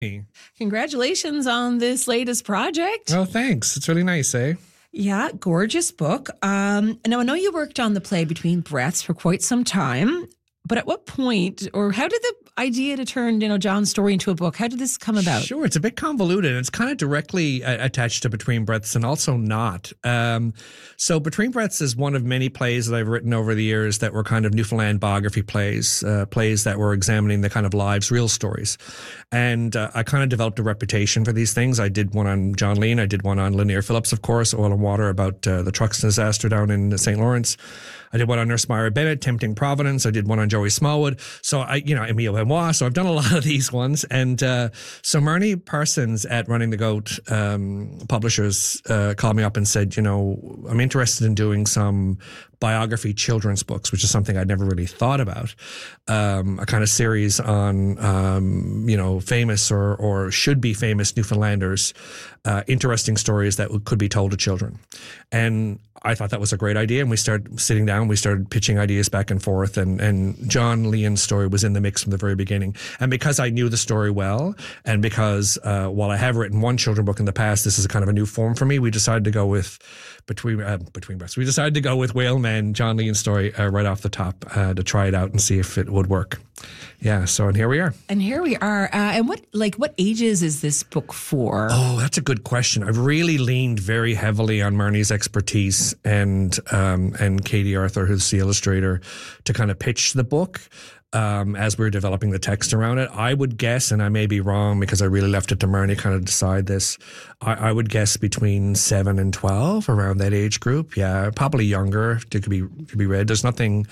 Congratulations on this latest project. Oh, thanks. It's really nice, eh? Yeah, gorgeous book. Now, I know you worked on the play Between Breaths for quite some time, but at what point, or how did the idea to turn, John's story into a book, how did this come about? Sure, it's a bit convoluted. It's kind of directly attached to Between Breaths and also not. So Between Breaths is one of many plays that I've written over the years that were kind of Newfoundland biography plays, plays that were examining the kind of lives, real stories. And I kind of developed a reputation for these things. I did one on John Lean. I did one on Lanier Phillips, of course, Oil and Water, about the trucks disaster down in St. Lawrence. I did one on Nurse Myra Bennett, Tempting Providence. I did one on Joey Smallwood. So Emile Benoit. So I've done a lot of these ones. And so Marnie Parsons at Running the Goat Publishers called me up and said, I'm interested in doing some biography children's books, which is something I'd never really thought about. A kind of series on, famous or should be famous Newfoundlanders, interesting stories that could be told to children. And I thought that was a great idea. And we started sitting down, we started pitching ideas back and forth. And John Lean's story was in the mix from the very beginning. And because I knew the story well, and because while I have written one children's book in the past, this is a kind of a new form for me, we decided to go with Between Breaths. We decided to go with Whaleman, John Lean's story, right off the top to try it out and see if it would work. Yeah, and here we are. And what ages is this book for? Oh, that's a good question. I've really leaned very heavily on Marnie's expertise and Katie Arthur, who's the illustrator, to kind of pitch the book. As we were developing the text around it, I would guess, and I may be wrong because I really left it to Marnie kind of decide this, I would guess between 7 and 12, around that age group. Yeah, probably younger. It could be read. There's nothing,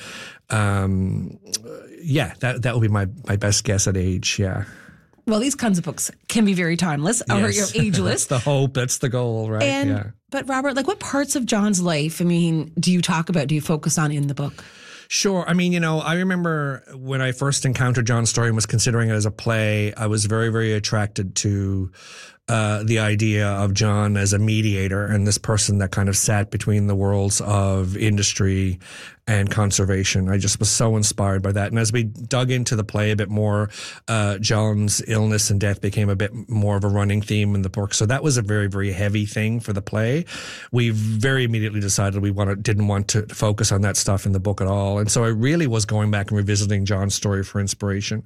that would be my best guess at age, yeah. Well, these kinds of books can be very timeless or ageless. That's the hope. That's the goal, right? But Robert, what parts of John's life, do you focus on in the book? Sure. I remember when I first encountered John's story and was considering it as a play, I was very, very attracted to the idea of John as a mediator and this person that kind of sat between the worlds of industry and conservation. I just was so inspired by that. And as we dug into the play a bit more, John's illness and death became a bit more of a running theme in the book. So that was a very, very heavy thing for the play. We very immediately decided we didn't want to focus on that stuff in the book at all. And so I really was going back and revisiting John's story for inspiration.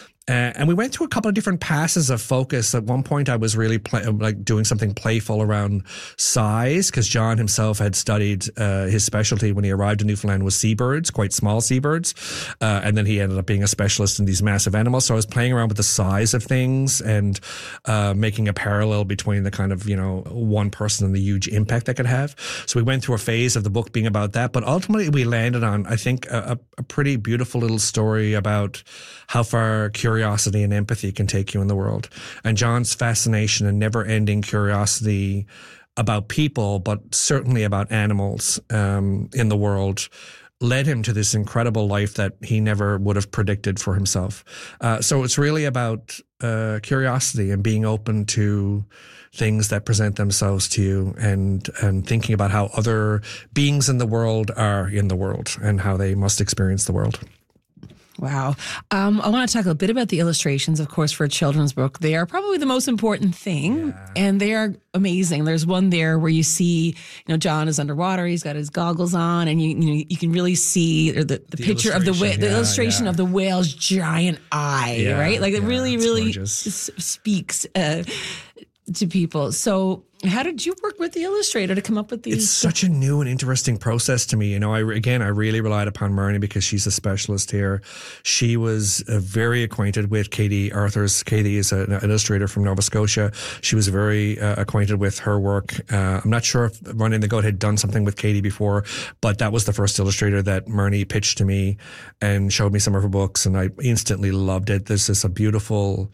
And we went through a couple of different passes of focus. At one point, I was really doing something playful around size, because John himself had studied his specialty when he arrived in Newfoundland was seabirds, quite small seabirds. And then he ended up being a specialist in these massive animals. So I was playing around with the size of things and making a parallel between the kind of, one person and the huge impact that could have. So we went through a phase of the book being about that. But ultimately, we landed on, I think, a pretty beautiful little story about how far curiosity and empathy can take you in the world. And John's fascination and never-ending curiosity about people, but certainly about animals in the world, led him to this incredible life that he never would have predicted for himself. So it's really about curiosity and being open to things that present themselves to you, and thinking about how other beings in the world are in the world and how they must experience the world. Wow. I want to talk a bit about the illustrations, of course, for a children's book. They are probably the most important thing, and they are amazing. There's one there where you see, John is underwater. He's got his goggles on, and you can really see the picture of the whale, the illustration of the whale's giant eye, right? It really speaks to people. So how did you work with the illustrator to come up with these? It's such a new and interesting process to me. I really relied upon Marnie because she's a specialist here. She was very acquainted with Katie Arthur's. Katie is an illustrator from Nova Scotia. She was very acquainted with her work. I'm not sure if Running the Goat had done something with Katie before, but that was the first illustrator that Marnie pitched to me and showed me some of her books, and I instantly loved it. This is a beautiful,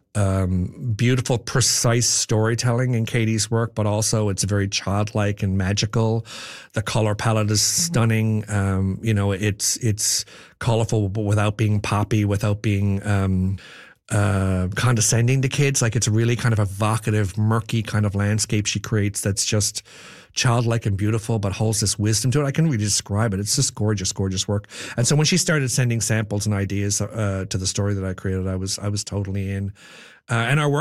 precise storytelling in Katie's work, but also it's very childlike and magical. The color palette is stunning. It's colorful, but without being poppy, without being condescending to kids. Like, it's a really kind of evocative, murky kind of landscape she creates that's just childlike and beautiful, but holds this wisdom to it. I can't really describe it. It's just gorgeous, gorgeous work. And so when she started sending samples and ideas to the story that I created, I was totally in. And our work